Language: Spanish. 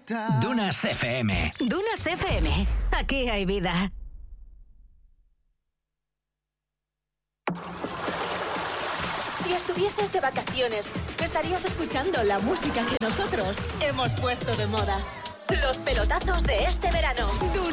Dunas FM. Dunas FM. Aquí hay vida. Si estuvieses de vacaciones, estarías escuchando la música que nosotros hemos puesto de moda. Los pelotazos de este verano.